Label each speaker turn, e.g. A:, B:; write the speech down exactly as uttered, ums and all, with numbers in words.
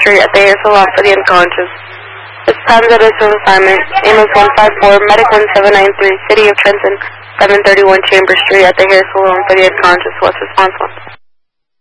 A: Street at the hair salon for the unconscious. This time that is on assignment. Ambulance one five four, Medic one seven nine three, City of Trenton, seven thirty-one Chambers Street at the hair salon for the unconscious. What's response one?